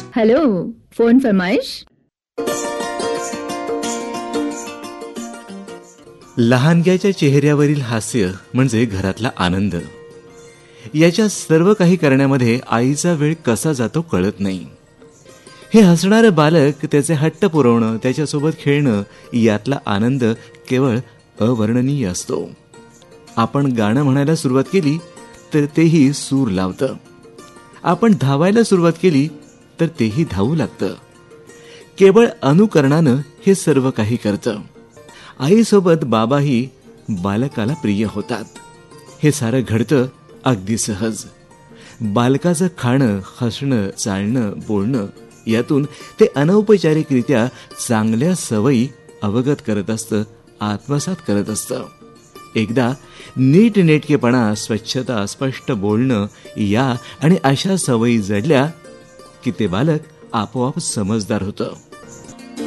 Hello, phone फरमाइश. लहानग्याच्या चेहऱ्यावरील हास्य म्हणजे घरातला आनंद. याच्या सर्व काही करण्यामध्ये आईचा वेळ कसा जातो कळत नाही. हे हसणारं बालक, त्याचे हट्ट पुरवणं, त्याच्यासोबत खेळणं, यातला आनंद केवळ अवर्णनीय असतो. आपण गाणं म्हणायला सुरुवात केली तर तेही सूर लावतं. आपण धावायला सुरुवात केली तर तेही धावू लागतं. केवळ अनुकरणानं हे सर्व काही करतं. आईसोबत बाबाही बालकाला प्रिय होतात. हे सारं घडतं अगदी सहज. बालकाचं खाणं, हसणं, चालणं, बोलणं यातून ते अनौपचारिकरित्या चांगल्या सवयी अवगत करत असतं, आत्मसात करत असतं. एकदा नीटनेटकेपणा, स्वच्छता, स्पष्ट बोलणं या आणि अशा सवयी जडल्या की ते बालक आपोआप समजदार होतं.